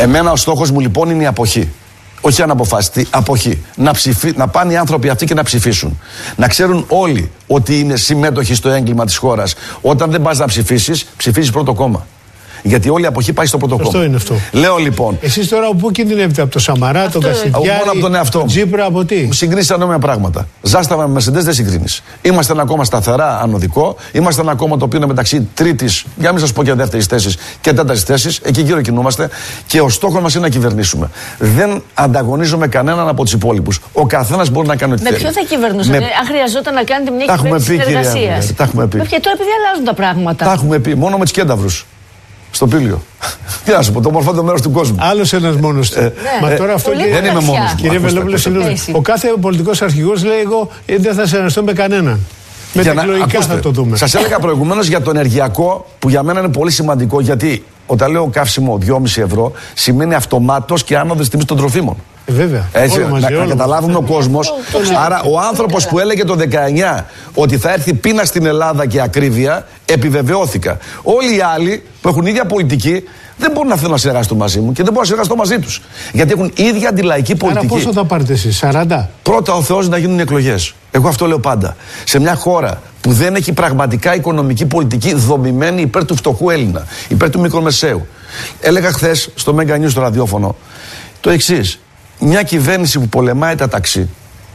Εμένα ο στόχος μου λοιπόν είναι η αποχή. Όχι αναποφάσιστη, αποχή. Να πάνε οι άνθρωποι αυτοί και να ψηφίσουν. Να ξέρουν όλοι ότι είναι συμμέτοχοι στο έγκλημα της χώρας. Όταν δεν πας να ψηφίσεις, ψηφίζεις πρώτο κόμμα. Γιατί όλη η αποχή πάει στο πρώτο κόμμα. Αυτό είναι αυτό. Λέω λοιπόν. Εσείς τώρα πού κινδυνεύετε, από το Σαμαρά, τον Κασιδιάρη, μόνο από τον εαυτό μου. Τζίπρα, από τι? Συγκρίνεις ανώμια πράγματα. Ζάσταμα με Mercedes δεν συγκρίνεις. Είμαστε ένα κόμμα σταθερά ανωδικό. Είμαστε ένα κόμμα το οποίο είναι μεταξύ τρίτης, για να μην σας πω και δεύτερης θέσης και τέταρτης θέσης. Εκεί γύρω κινούμαστε. Και ο στόχος μας είναι να κυβερνήσουμε. Δεν ανταγωνίζομαι κανέναν από τους υπόλοιπους. Ο καθένας μπορεί να κάνει ό,τι θέλει. Με ποιο θα κυβερνούσατε, αν χρειαζόταν να κάνετε μια κυβέρνηση συνεργασίας? Τα έχουμε πει. Τώρα επειδή αλλάζουν τα πράγματα. Τα έχουμε πει. Μόνο με τους κένταυρους. Στο Πήλιο. Τι να σου πω, το μορφότερο μέρος του κόσμου. Άλλος ένας μόνος του. Μα τώρα αυτό δεν είμαι μόνος. Κύριε Βελόπουλε, ο κάθε πολιτικός αρχηγός λέει: εγώ δεν θα συνεργαστώ με κανέναν. Με τα εκλογικά θα το δούμε. Σας έλεγα προηγουμένως για το ενεργειακό, που για μένα είναι πολύ σημαντικό, γιατί όταν λέω καύσιμο 2,5 ευρώ σημαίνει αυτομάτως και άνοδος τιμής των τροφίμων. Βέβαια. Έτσι, να καταλάβουμε ο κόσμος. Άρα ο άνθρωπος που έλεγε το 19 ότι θα έρθει πείνα στην Ελλάδα και ακρίβεια, επιβεβαιώθηκα. Όλοι οι άλλοι που έχουν ίδια πολιτική δεν μπορούν να θέλουν να συνεργαστούν μαζί μου και δεν μπορώ να συνεργαστώ μαζί τους. Γιατί έχουν ίδια αντιλαϊκή πολιτική. Άρα πόσο θα πάρετε εσείς, 40? Πρώτα ο Θεός να γίνουν εκλογές. Εγώ αυτό λέω πάντα. Σε μια χώρα που δεν έχει πραγματικά οικονομική πολιτική δομημένη υπέρ του φτωχού Έλληνα, υπέρ του μικρομεσαίου. Έλεγα χθες στο Mega News στο ραδιόφωνο το εξής. Μια κυβέρνηση που πολεμάει τα ταξί,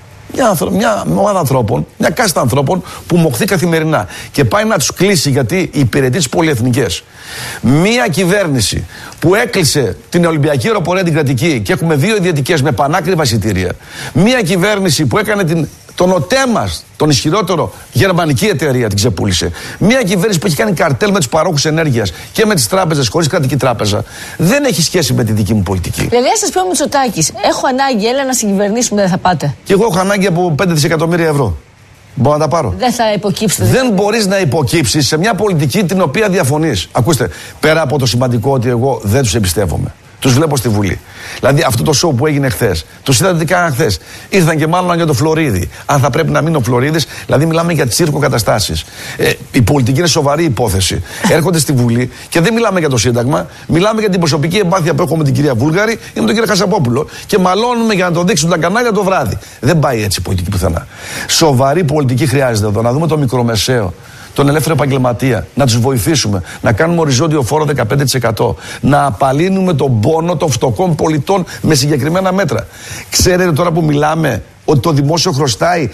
μια ομάδα ανθρώπων, μια κάστα ανθρώπων που μοχθεί καθημερινά και πάει να τους κλείσει γιατί υπηρετεί τις πολυεθνικές. Μια κυβέρνηση που έκλεισε την Ολυμπιακή Αεροπορία την κρατική και έχουμε 2 ιδιωτικές με πανάκριβα εισιτήρια. Μια κυβέρνηση που έκανε τον ΟΤΕ μας, τον ισχυρότερο γερμανική εταιρεία, την ξεπούλησε. Μια κυβέρνηση που έχει κάνει καρτέλ με τους παρόχους ενέργειας και με τις τράπεζες χωρίς κρατική τράπεζα. Δεν έχει σχέση με τη δική μου πολιτική. Δηλαδή, σας πει ο Μητσοτάκης, έχω ανάγκη, έλα να συγκυβερνήσουμε, δεν θα πάτε? Και εγώ έχω ανάγκη από 5 δισεκατομμύρια ευρώ. Μπορώ να τα πάρω. Δεν θα υποκύψετε. Δεν μπορείς να υποκύψεις σε μια πολιτική την οποία διαφωνείς. Ακούστε, πέρα από το σημαντικό ότι εγώ δεν τους εμπιστεύομαι. Τους βλέπω στη Βουλή. Δηλαδή αυτό το show που έγινε χθες, τους είδατε τι κάναν χθες. Ήρθαν και μάλλον για το Φλωρίδη. Αν θα πρέπει να μείνει ο Φλωρίδης, δηλαδή μιλάμε για τσίρκο καταστάσεις. Η πολιτική είναι σοβαρή υπόθεση. Έρχονται στη Βουλή και δεν μιλάμε για το Σύνταγμα, μιλάμε για την προσωπική εμπάθεια που έχουμε με την κυρία Βούλγαρη ή με τον κύριο Χασαπόπουλο. Και μαλώνουμε για να το δείξουν τα κανάλια το βράδυ. Δεν πάει έτσι η πολιτική πουθενά. Σοβαρή πολιτική χρειάζεται εδώ. Να δούμε το μικρομεσαίο, τον ελεύθερο επαγγελματία, να τους βοηθήσουμε, να κάνουμε οριζόντιο φόρο 15%, να απαλύνουμε τον πόνο των φτωχών πολιτών με συγκεκριμένα μέτρα. Ξέρετε τώρα που μιλάμε ότι το δημόσιο χρωστάει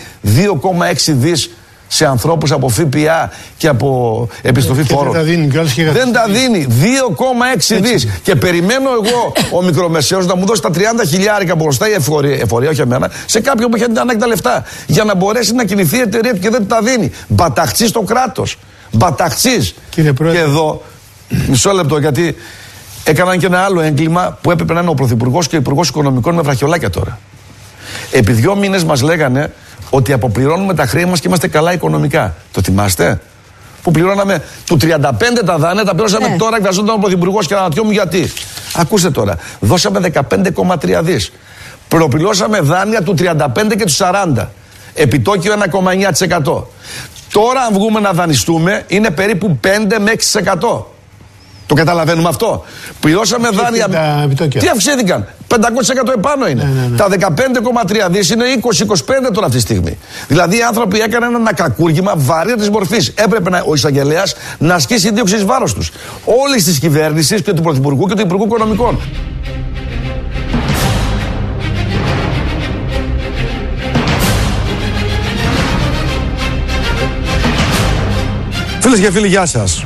2,6 δις σε ανθρώπους από ΦΠΑ και από επιστροφή φόρων. Δεν τα δίνει. 2,6 δις. Και περιμένω εγώ ο μικρομεσαίος να μου δώσει τα 30 χιλιάρικα που χρωστάει εφορία, όχι εμένα, σε κάποιον που έχει ανάγκη τα λεφτά. Για να μπορέσει να κινηθεί η εταιρεία του και δεν τα δίνει. Μπαταχτσί στο κράτος. Μπαταχτσί. Και εδώ, μισό λεπτό, γιατί έκαναν και ένα άλλο έγκλημα που έπρεπε να είναι ο Πρωθυπουργός και ο Υπουργός Οικονομικών με βραχιολάκια τώρα. Επί 2 μήνες μας λέγανε ότι αποπληρώνουμε τα χρέη μας και είμαστε καλά οικονομικά. Το θυμάστε? Που πληρώναμε του 35 τα δάνεια, τα πληρώσαμε τώρα, εκβαζόταν ο Πρωθυπουργός και αναρωτιόμουν γιατί. Ακούστε τώρα, δώσαμε 15,3 δις. Προπληρώσαμε δάνεια του 35 και του 40. Επιτόκιο 1,9%. Τώρα αν βγούμε να δανειστούμε είναι περίπου 5 με 6%. Το καταλαβαίνουμε αυτό? Πληρώσαμε δάνεια. Τι αυξήθηκαν? 500% επάνω είναι. Ναι. Τα 15,3 δις είναι 20-25 τώρα αυτή τη στιγμή. Δηλαδή οι άνθρωποι έκαναν ένα κακούργημα βαρύτερης μορφής. Έπρεπε ο εισαγγελέας να ασκήσει δίωξη εις βάρος τους. Όλης της κυβέρνησης και του Πρωθυπουργού και του Υπουργού Οικονομικών. Φίλες και φίλοι, γεια σας.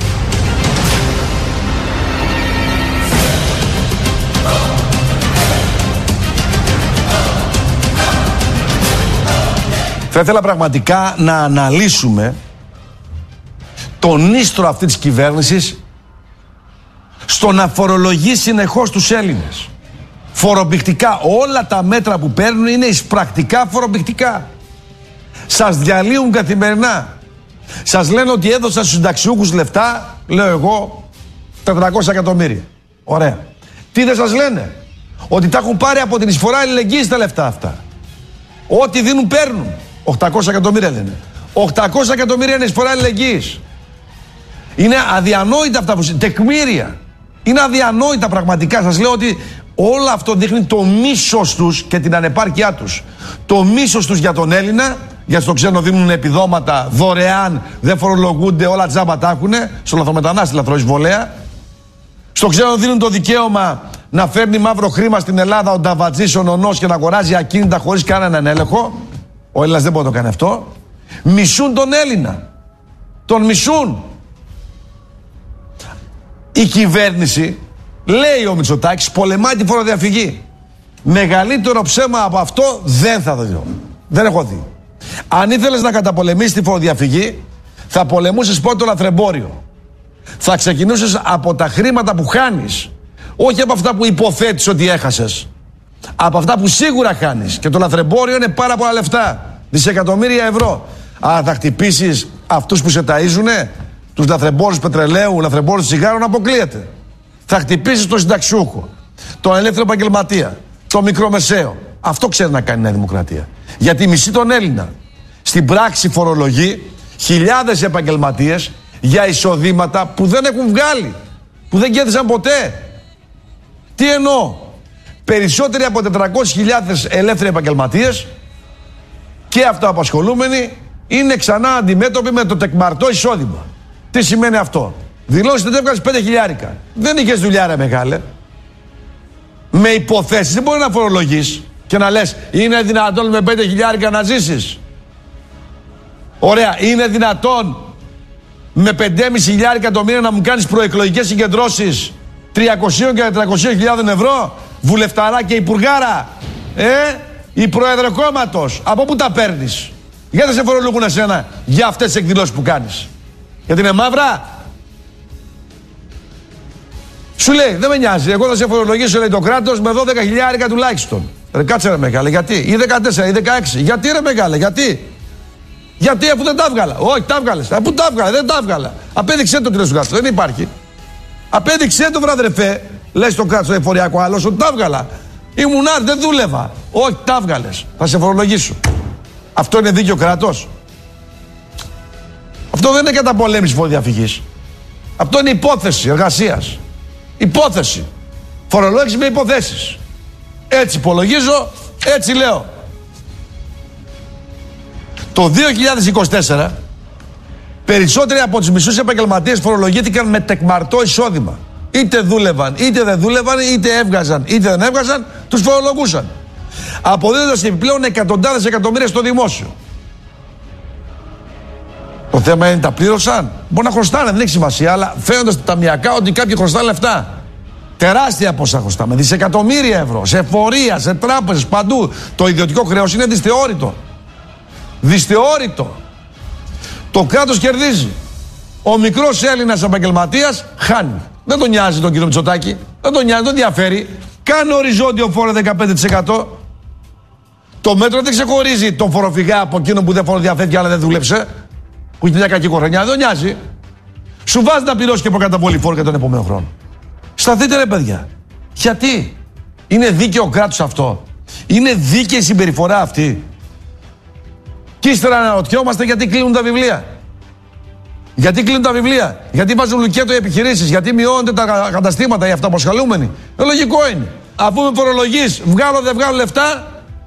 Θα ήθελα πραγματικά να αναλύσουμε τον ίστρο αυτή της κυβέρνησης στο να φορολογεί συνεχώς τους Έλληνες. Φοροπηχτικά. Όλα τα μέτρα που παίρνουν είναι εισπρακτικά φοροπηχτικά. Σας διαλύουν καθημερινά. Σας λένε ότι έδωσαν στους συνταξιούχους λεφτά, λέω εγώ, 400 εκατομμύρια. Ωραία. Τι δεν σας λένε? Ότι τα έχουν πάρει από την εισφορά αλληλεγγύης τα λεφτά αυτά. Ό,τι δίνουν παίρνουν. 800 εκατομμύρια λένε. 800 εκατομμύρια είναι εισφορά αλληλεγγύης. Είναι αδιανόητα αυτά που τεκμήρια. Είναι αδιανόητα πραγματικά. Σας λέω ότι όλο αυτό δείχνει το μίσος τους και την ανεπάρκειά τους. Το μίσος τους για τον Έλληνα, γιατί στο ξένο δίνουν επιδόματα δωρεάν, δεν φορολογούνται, όλα τζάμπα τα έχουνε, στο λαθρομετανάστη, λαθροεισβολέα. Στο ξένο δίνουν το δικαίωμα να φέρνει μαύρο χρήμα στην Ελλάδα ο νταβατζής, ο νονός και να αγοράζει ακίνητα χωρίς κανέναν έλεγχο. Ο Έλληνας δεν μπορεί να το κάνει αυτό. Μισούν τον Έλληνα. Τον μισούν. Η κυβέρνηση, λέει ο Μητσοτάκης, πολεμάει τη φοροδιαφυγή. Μεγαλύτερο ψέμα από αυτό δεν θα δω. Δεν έχω δει. Αν ήθελες να καταπολεμήσεις τη φοροδιαφυγή, θα πολεμούσες πρώτα το λαθρεμπόριο. Θα ξεκινούσες από τα χρήματα που χάνεις. Όχι από αυτά που υποθέτεις ότι έχασες. Από αυτά που σίγουρα χάνεις. Και το λαθρεμπόριο είναι πάρα πολλά λεφτά. Δισεκατομμύρια ευρώ. Αλλά θα χτυπήσεις αυτούς που σε ταΐζουνε, τους λαθρεμπόρους πετρελαίου, λαθρεμπόρους τσιγάρων, αποκλείεται. Θα χτυπήσεις τον συνταξιούχο, τον ελεύθερο επαγγελματία, τον μικρομεσαίο. Αυτό ξέρει να κάνει η Νέα Δημοκρατία. Γιατί μισεί τον Έλληνα. Στην πράξη φορολογεί χιλιάδες επαγγελματίες για εισοδήματα που δεν έχουν βγάλει, που δεν κέρδισαν ποτέ. Τι εννοώ? Περισσότεροι από 400.000 ελεύθεροι επαγγελματίες και αυτοαπασχολούμενοι είναι ξανά αντιμέτωποι με το τεκμαρτό εισόδημα. Τι σημαίνει αυτό? Δηλώσεις ότι έβγαλες 5 χιλιάρικα. Δεν είχες δουλειά, ρε μεγάλε. Με υποθέσεις δεν μπορεί να φορολογείς και να λες είναι δυνατόν με 5 χιλιάρικα να ζήσεις? Ωραία, είναι δυνατόν με 5,5 χιλιάρικα το μήνα να μου κάνεις προεκλογικές συγκεντρώσεις 300 και 400.000 ευρώ? Βουλευταρά και υπουργάρα, η πρόεδρε κόμματος, από πού τα παίρνεις? Γιατί σε φορολογούν εσένα για αυτές τις εκδηλώσεις που κάνεις? Γιατί είναι μαύρα? Σου λέει, δεν με νοιάζει, εγώ θα σε φορολογήσω, λέει το κράτος, με 12 χιλιάρικα τουλάχιστον. Κάτσε ρε μεγάλε, γιατί? Ή 14 ή 16. Γιατί ρε μεγάλε, γιατί? Γιατί, αφού δεν τα έβγαλα? Όχι, τα έβγαλες. Πού τα έβγαλα? Δεν τα έβγαλα. Απέδειξε το, κύριε Σουγκάτο, δεν υπάρχει. Απέδειξε το, βραδρεφέ, λέει στο κράτος εφοριακό άλλος, ότι τα έβγαλα. Ήμουν άρ, δεν δούλευα. Όχι, τα έβγαλες. Θα σε φορολογήσω. Αυτό είναι δίκαιο κράτος? Αυτό δεν είναι καταπολέμηση φοροδιαφυγής. Αυτό είναι υπόθεση εργασίας. Υπόθεση. Φορολόγηση με υποθέσεις. Έτσι υπολογίζω, έτσι λέω. Το 2024 περισσότεροι από τους μισούς επαγγελματίες φορολογήθηκαν με τεκμαρτό εισόδημα. Είτε δούλευαν, είτε δεν δούλευαν, είτε έβγαζαν, είτε δεν έβγαζαν, τους φορολογούσαν. Αποδίδοντας επιπλέον εκατοντάδες εκατομμύρια στο δημόσιο. Το θέμα είναι τα πλήρωσαν. Μπορεί να χρωστάνε, δεν έχει σημασία, αλλά φαίνοντας ταμιακά ότι κάποιοι χρωστάνε λεφτά. Τεράστια ποσά χρωστάμε. Δισεκατομμύρια ευρώ. Σε εφορία, σε τράπεζες, παντού. Το ιδιωτικό χρέος είναι δυσθεώρητο. Δυσθεώρητο. Το κράτος κερδίζει. Ο μικρός Έλληνας επαγγελματίας χάνει. Δεν τον νοιάζει τον κύριο Μητσοτάκη. Δεν τον νοιάζει, δεν διαφέρει. Κάνε οριζόντιο φόρο 15%. Το μέτρο δεν ξεχωρίζει τον φοροφυγά από εκείνον που δεν φοροδιαφεύγει αλλά δεν δούλεψε. Που έχει μια κακή χρονιά. Δεν τον νοιάζει. Σου βάζει να πληρώσει και προκαταβολή φόρο για τον επόμενο χρόνο. Σταθείτε ρε παιδιά. Γιατί? Είναι δίκαιο ο κράτος αυτό? Είναι δίκαιη η συμπεριφορά αυτή? Και ύστερα αναρωτιόμαστε γιατί κλείνουν τα βιβλία. Γιατί κλείνουν τα βιβλία? Γιατί βάζουν λουκέτο οι επιχειρήσεις? Γιατί μειώνονται τα καταστήματα οι αυτοαπασχολούμενοι? Λογικό είναι. Αφού με φορολογείς, βγάλω δεν βγάλω λεφτά.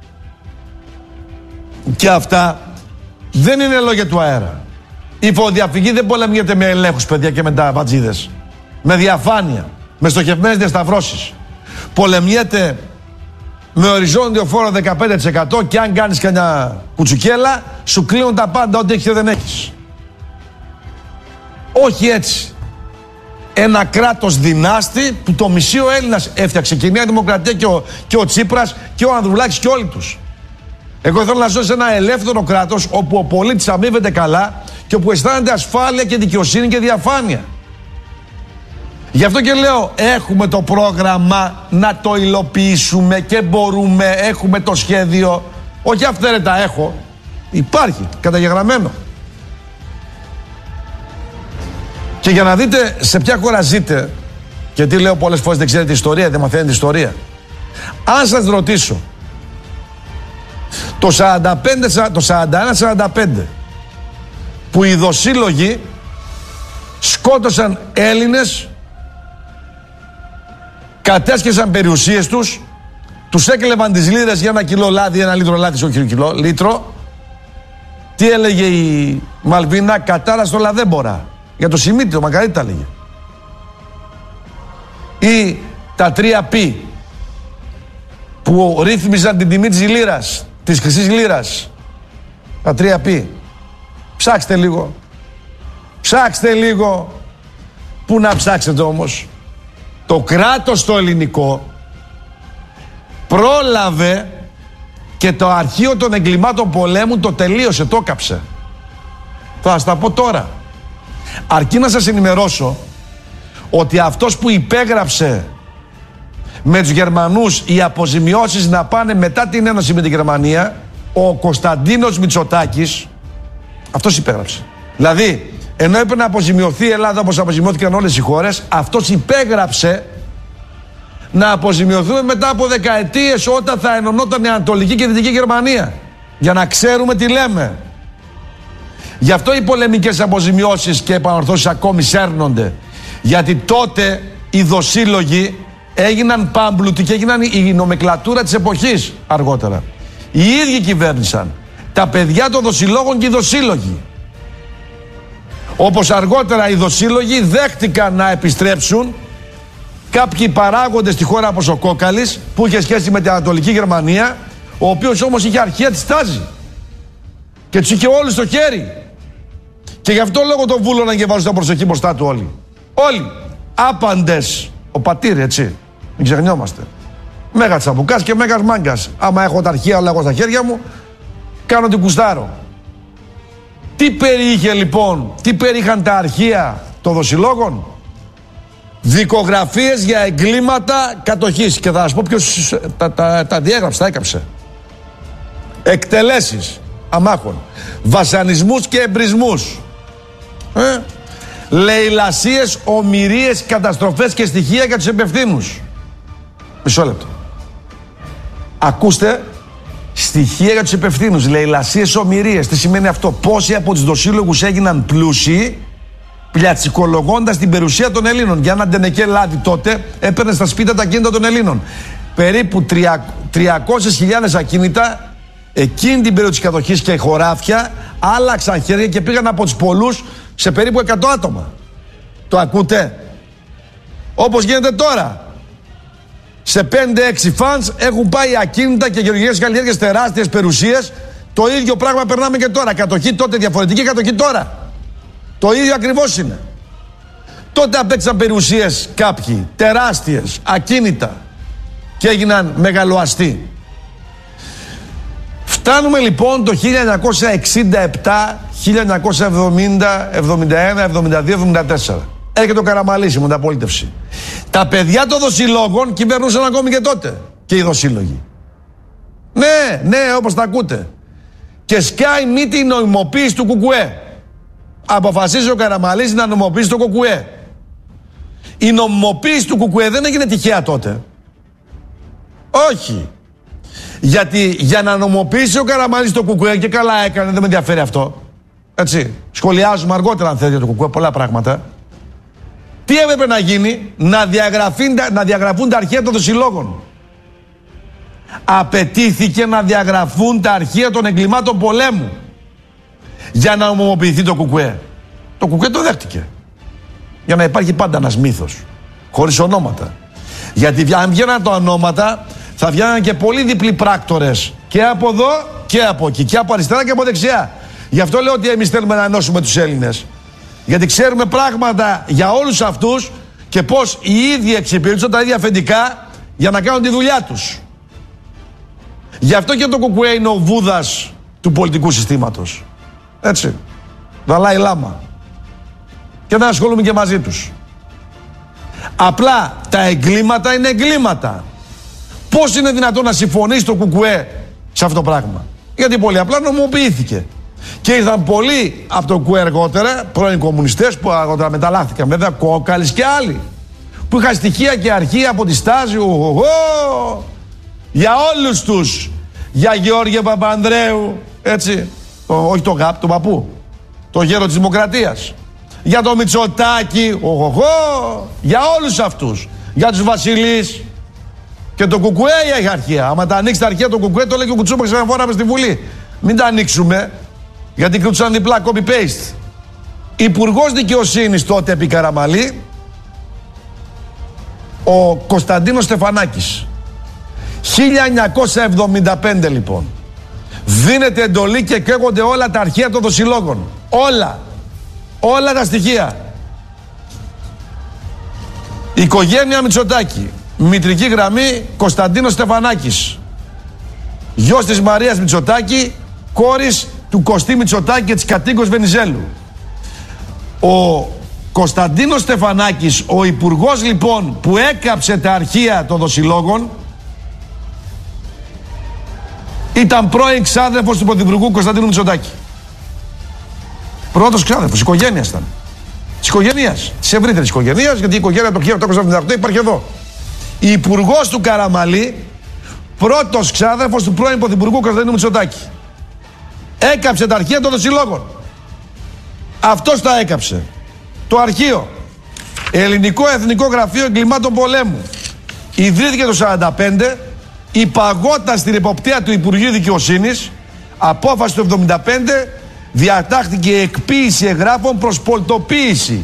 Και αυτά δεν είναι λόγια του αέρα. Η φοροδιαφυγή δεν πολεμιέται με ελέγχους, παιδιά, και με τα βατζίδες. Με διαφάνεια. Με στοχευμένες διασταυρώσεις. Πολεμιέται με οριζόντιο φόρο 15% και αν κάνεις κανένα κουτσουκέλα, σου κλείνουν τα πάντα, ό,τι έχεις και δεν έχεις. Όχι έτσι. Ένα κράτος δυνάστη που το μισεί ο Έλληνας έφτιαξε και η Νέα Δημοκρατία και ο Τσίπρας και ο Ανδρουλάκης και όλοι τους. Εγώ θέλω να ζω σε ένα ελεύθερο κράτος όπου ο πολίτης αμείβεται καλά και όπου αισθάνεται ασφάλεια και δικαιοσύνη και διαφάνεια. Γι' αυτό και λέω, έχουμε το πρόγραμμα να το υλοποιήσουμε και μπορούμε, έχουμε το σχέδιο. Όχι αυθαίρετα έχω. Υπάρχει, καταγεγραμμένο. Και για να δείτε σε ποια χώρα ζείτε, γιατί λέω πολλές φορές δεν ξέρετε ιστορία, δεν μαθαίνετε ιστορία. Αν σας ρωτήσω, το 41-45 που οι δοσύλλογοι σκότωσαν Έλληνες κατέσχεσαν περιουσίες τους, τους έκλεβαν τις λίρες για 1 κιλό λάδι, 1 λίτρο λάδι, όχι κιλό, λίτρο. Τι έλεγε η Μαλβίνα? Κατάρα στο λαδέμπορα. Για το Σιμίτη, ο Μακαρίτη τα έλεγε. Ή τα 3P που ρύθμιζαν την τιμή της λίρας, της χρυσής λίρας. Τα 3P. Ψάξτε λίγο. Ψάξτε λίγο. Πού να ψάξετε όμως? Το κράτος το ελληνικό πρόλαβε και το αρχείο των εγκλημάτων πολέμου το τελείωσε, το έκαψε. Θα σας τα πω τώρα. Αρκεί να σας ενημερώσω ότι αυτός που υπέγραψε με τους Γερμανούς οι αποζημιώσεις να πάνε μετά την ένωση με την Γερμανία, ο Κωνσταντίνος Μητσοτάκης, αυτός υπέγραψε. Δηλαδή, ενώ έπρεπε να αποζημιωθεί η Ελλάδα όπως αποζημιώθηκαν όλες οι χώρες, αυτός υπέγραψε να αποζημιωθούμε μετά από δεκαετίες, όταν θα ενωνόταν η Ανατολική και η Δυτική Γερμανία. Για να ξέρουμε τι λέμε. Γι' αυτό οι πολεμικές αποζημιώσεις και επανορθώσεις ακόμη σέρνονται. Γιατί τότε οι δοσύλλογοι έγιναν πάμπλουτοι και έγιναν η νομεκλατούρα της εποχής αργότερα. Οι ίδιοι κυβέρνησαν. Τα παιδιά των δοσυλλόγων και οι δοσύλλογοι. Όπως αργότερα οι δοσύλλογοι δέχτηκαν να επιστρέψουν κάποιοι παράγοντες στη χώρα όπως ο Κόκαλης, που είχε σχέση με την Ανατολική Γερμανία, ο οποίος όμως είχε αρχαία της τάση και τους είχε όλους στο χέρι. Και γι' αυτό λόγο τον βούλωναν και βάζουν τα προσοχή μπροστά του όλοι. Όλοι. Άπαντες. Ο πατήρ, έτσι. Μην ξεχνιόμαστε. Μέγα τσαμπουκάς και μέγας μάγκας. Άμα έχω τα αρχεία όλα εγώ στα χέρια μου, κάνω την κουστάρω. Τι περιείχε λοιπόν, τι περιείχαν τα αρχεία των δοσυλλόγων? Δικογραφίες για εγκλήματα κατοχής. Και θα σας πω ποιος τα διέγραψε, τα έκαψε. Εκτελέσεις αμάχων, βασανισμούς και εμπρισμούς, λαιλασίες, ομηρίες, καταστροφές και στοιχεία για τους υπευθύνους. Μισό λεπτό. Ακούστε. Στοιχεία για τους υπευθύνους, λαιλασίες, ομηρίες. Τι σημαίνει αυτό? Πόσοι από τους δοσύλλογους έγιναν πλούσιοι πλιατσικολογώντας την περιουσία των Ελλήνων? Για ένα ντενεκέ λάδι τότε έπαιρνε στα σπίτια τα ακίνητα των Ελλήνων. Περίπου 300.000 ακίνητα εκείνη την περίοδο της κατοχής και χωράφια άλλαξαν χέρια και πήγαν από τους πολλούς σε περίπου 100 άτομα. Το ακούτε? Όπως γίνεται τώρα. Σε 5-6 φανς έχουν πάει ακίνητα και γεωργικές καλλιέργειες, τεράστιες περιουσίες. Το ίδιο πράγμα περνάμε και τώρα. Κατοχή τότε διαφορετική, κατοχή τώρα. Το ίδιο ακριβώς είναι. Τότε απέκτησαν περιουσίες κάποιοι, τεράστιες, ακίνητα, και έγιναν μεγαλοαστοί. Φτάνουμε λοιπόν το 1967, 1970, 71, 72, 74. Έρχεται ο Καραμανλής, η μεταπολίτευση. Τα παιδιά των δοσυλλόγων κυβερνούσαν ακόμη και τότε. Και οι δοσύλλογοι. Ναι, όπως τα ακούτε. Και σκάει μύτη η νομιμοποίηση του Κουκουέ. Αποφασίζει ο Καραμανλής να νομιμοποιήσει το Κουκουέ. Η νομιμοποίηση του Κουκουέ δεν έγινε τυχαία τότε. Όχι. Γιατί για να νομιμοποιήσει ο Καραμανλής το Κουκουέ, και καλά έκανε, δεν με ενδιαφέρει αυτό. Έτσι. Σχολιάζουμε αργότερα αν θέλετε το Κουκουέ, πολλά πράγματα. Τι έπρεπε να γίνει? Να διαγραφούν τα αρχεία των δοσυλλόγων. Απαιτήθηκε να διαγραφούν τα αρχεία των εγκλημάτων πολέμου για να νομιμοποιηθεί το Κουκουέ. Το Κουκουέ το δέχτηκε. Για να υπάρχει πάντα ένας μύθος, χωρίς ονόματα. Γιατί αν βγαίναν τα ονόματα, θα βγαίναν και πολλοί διπλοί πράκτορες. Και από εδώ και από εκεί. Και από αριστερά και από δεξιά. Γι' αυτό λέω ότι εμείς θέλουμε να ενώσουμε τους Έλληνες. Γιατί ξέρουμε πράγματα για όλους αυτούς και πώς οι ίδιοι εξυπηρετούν τα ίδια αφεντικά για να κάνουν τη δουλειά τους. Γι' αυτό και το Κουκουέ είναι ο Βούδας του πολιτικού συστήματος. Έτσι. Δαλάι Λάμα. Και δεν ασχολούμαι και μαζί τους. Απλά τα εγκλήματα είναι εγκλήματα. Πώς είναι δυνατόν να συμφωνήσει το Κουκουέ σε αυτό το πράγμα? Γιατί πολύ απλά νομιμοποιήθηκε. Και ήρθαν πολλοί από το Κουκουέ αργότερα, πρώην κομμουνιστές που αργότερα μεταλλάχθηκαν, βέβαια, Κόκαλης και άλλοι, που είχαν στοιχεία και αρχεία από τη Στάζη, για όλους τους. Για Γεώργιο Παπανδρέου, έτσι, όχι τον ΓΑΠ, τον παππού, το γέρο της Δημοκρατίας. Για το Μητσοτάκη, για όλους αυτούς. για τους Βασιλείς. Και το Κουκουέ έχει αρχεία. Άμα τα ανοίξει τα αρχεία το Κουκουέ, το λέει και ο Κουτσούπας ξαναφόραμε στη Βουλή. Μην τα ανοίξουμε, γιατί κρούτουσαν διπλά copy-paste. Υπουργός Δικαιοσύνης τότε επί Καραμαλή, ο Κωνσταντίνος Στεφανάκης. 1975 λοιπόν. Δίνεται εντολή και καίγονται όλα τα αρχεία των δοσιλόγων. Όλα τα στοιχεία. Οικογένεια Μητσοτάκη. Μητρική γραμμή Κωνσταντίνος Στεφανάκης. Γιος της Μαρίας Μητσοτάκη, κόρης του Κωστή Μητσοτάκη και της κατοίκος Βενιζέλου. Ο Κωνσταντίνος Στεφανάκης, ο υπουργός λοιπόν που έκαψε τα αρχεία των δοσιλόγων, ήταν πρώην ξάδερφος του πρωθυπουργού Κωνσταντίνου Μητσοτάκη. Πρώτος ξάδερφος, οικογένειας ήταν. Της οικογένειας, της ευρύτερης οικογένειας, γιατί η οικογένεια το 1878 υπάρχει εδώ. Υπουργός του Καραμαλή, πρώτος ξάδερφος του πρώην πρωθυπουργού Κωνσταντίνου Μητσοτάκη. Έκαψε τα αρχεία των δοσιλόγων. Αυτός τα έκαψε. Το αρχείο Ελληνικό Εθνικό Γραφείο Εγκλημάτων Πολέμου ιδρύθηκε το 1945, υπαγόταν στην εποπτεία του Υπουργείου Δικαιοσύνης. Απόφαση του 1975 διατάχθηκε εκποίηση εγγράφων προς πολιτοποίηση.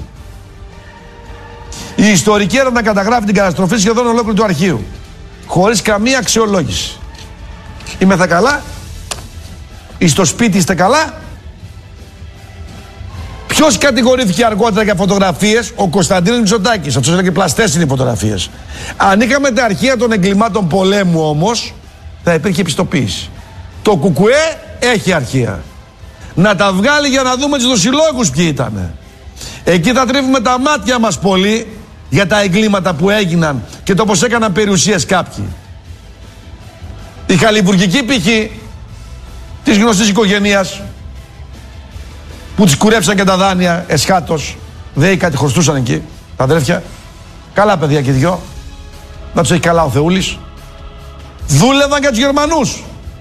Η ιστορική έρευνα καταγράφει την καταστροφή σχεδόν ολόκληρου του αρχείου, χωρίς καμία αξιολόγηση. Είμαι θα καλά? Ή στο σπίτι είστε καλά? Ποιος κατηγορήθηκε αργότερα για φωτογραφίες? Ο Κωνσταντίνος Μητσοτάκης. Αυτός έλεγε πλαστές είναι οι φωτογραφίες. Αν είχαμε τα αρχεία των εγκλημάτων πολέμου όμως, θα υπήρχε επιστοποίηση. Το Κουκουέ έχει αρχεία. Να τα βγάλει για να δούμε τους δοσιλόγους ποιοι ήτανε. Εκεί θα τρίβουμε τα μάτια μας πολύ για τα εγκλήματα που έγιναν και το πως έκαναν περιουσίες κάποιοι. Η χαλιβουργική π.χ. της γνωστής οικογένειας που τις κουρέψαν και τα δάνεια εσχάτως, δεν κάτι χρωστούσαν εκεί τα αδέρφια, καλά παιδιά και δυο, να τους έχει καλά ο Θεούλης, δούλευαν για τους Γερμανούς.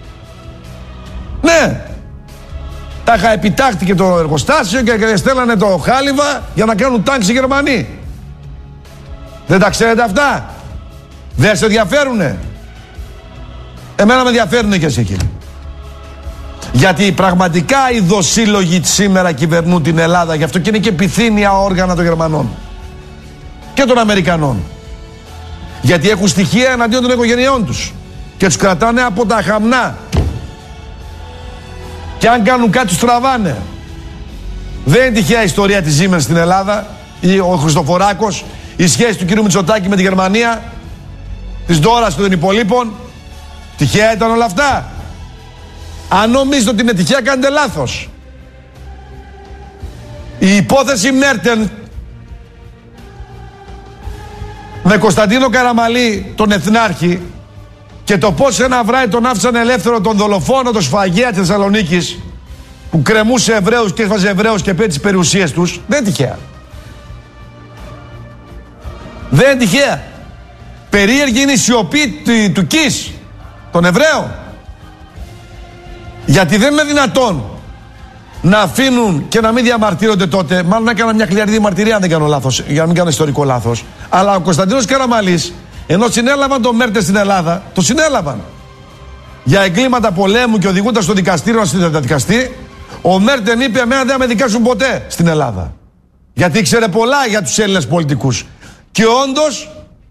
Ναι, τα είχα επιτάχθηκε το εργοστάσιο και στέλνανε το χάλιβα για να κάνουν τάγκ οι Γερμανοί. Δεν τα ξέρετε αυτά? Δεν σε ενδιαφέρουνε? Εμένα με ενδιαφέρουνε και εσύ. Γιατί πραγματικά οι δοσύλλογοι σήμερα κυβερνούν την Ελλάδα. Γι' αυτό και είναι και επιθύμια όργανα των Γερμανών και των Αμερικανών. Γιατί έχουν στοιχεία εναντίον των οικογενειών τους και τους κρατάνε από τα χαμνά. Και αν κάνουν κάτι τους τραβάνε. Δεν είναι τυχαία η ιστορία της Siemens στην Ελλάδα, ή ο Χριστοφοράκος, η σχέση του κύριου Μητσοτάκη με τη Γερμανία, της Ντόρας και των υπολείπων. Τυχαία ήταν όλα αυτά? Αν νομίζετε ότι είναι τυχαία, κάνετε λάθος. Η υπόθεση Μέρτεν με Κωνσταντίνο Καραμαλή, τον Εθνάρχη, και το πως ένα βράδυ τον άφησαν ελεύθερο τον δολοφόνο, τον σφαγέα της Θεσσαλονίκης, που κρεμούσε Εβραίους και έσφαζε Εβραίους και πέτει τις περιουσίες τους, δεν είναι τυχαία. Δεν είναι τυχαία. Περίεργη είναι η σιωπή του Κις, των Εβραίων. Γιατί δεν είναι δυνατόν να αφήνουν και να μην διαμαρτύρονται τότε. Μάλλον έκανα μια χλιαρή μαρτυρία, αν δεν κάνω λάθος, για να μην κάνω ιστορικό λάθος. Αλλά ο Κωνσταντίνος Καραμαλής, ενώ συνέλαβαν τον Μέρτεν στην Ελλάδα, το συνέλαβαν για εγκλήματα πολέμου και οδηγούνταν στο δικαστήριο να συνδεδικαστεί, ο Μέρτεν είπε: εμένα δεν με δικάσουν ποτέ στην Ελλάδα. Γιατί ήξερε πολλά για τους Έλληνες πολιτικούς. Και όντως,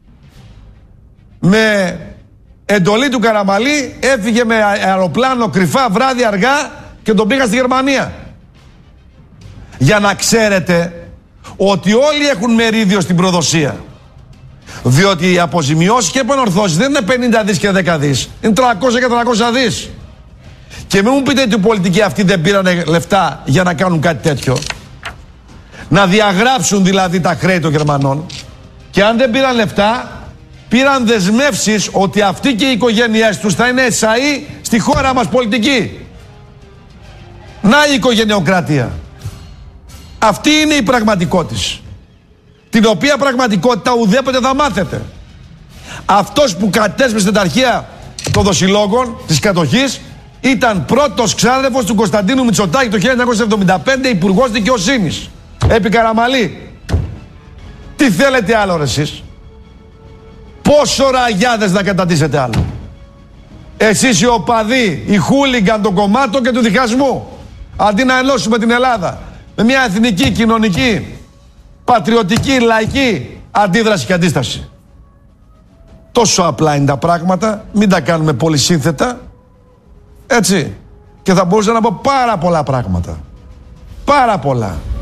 με εντολή του Καραμαλή, έφυγε με αεροπλάνο κρυφά βράδυ αργά και τον πήγα στη Γερμανία. Για να ξέρετε ότι όλοι έχουν μερίδιο στην προδοσία. Διότι οι αποζημιώσεις και επανορθώσεις δεν είναι 50 δις και 10 δις. Είναι 300 και 300 δις. Και μην μου πείτε ότι οι πολιτικοί αυτοί δεν πήραν λεφτά για να κάνουν κάτι τέτοιο. Να διαγράψουν δηλαδή τα χρέη των Γερμανών. Και αν δεν πήραν λεφτά, πήραν δεσμεύσεις ότι αυτοί και οι οικογένειές τους θα είναι εσαΐ στη χώρα μας πολιτική. Να η οικογενειοκρατία. Αυτή είναι η πραγματικότητα. Την οποία πραγματικότητα ουδέποτε θα μάθετε. Αυτός που κατέσπευσε τα αρχεία των δοσιλόγων της κατοχής ήταν πρώτος ξάδερφος του Κωνσταντίνου Μητσοτάκη το 1975, υπουργός δικαιοσύνης. Επί Καραμαλή. Τι θέλετε άλλο ρε εσείς? Πόσο ραγιάδες να κατατίσετε άλλο. Εσείς οι οπαδοί, οι χούλιγκαν των κομμάτων και του διχασμού. Αντί να ενώσουμε την Ελλάδα με μια εθνική, κοινωνική, πατριωτική, λαϊκή αντίδραση και αντίσταση. Τόσο απλά είναι τα πράγματα, μην τα κάνουμε πολύ σύνθετα. Έτσι. Και θα μπορούσα να πω πάρα πολλά πράγματα. Πάρα πολλά.